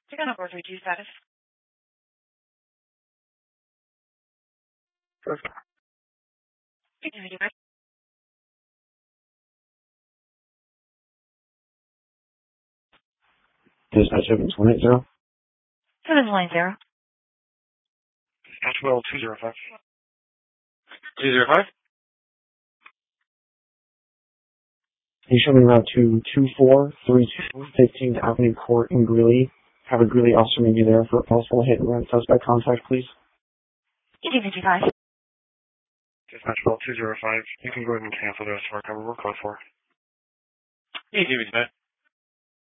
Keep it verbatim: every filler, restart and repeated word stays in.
Check on four three two status. Perfect. Dispatch open one eight zero. Seven line zero. Dispatch well two zero five. Two zero five. You show me route to two four three two fifteenth Avenue Court in Greeley. Have a Greeley officer meet you there for a possible hit and run suspect contact, please. E D fifty-five. Dispatch well two zero five. You can go ahead and cancel the rest of our cover. We're code four. E D fifty-five.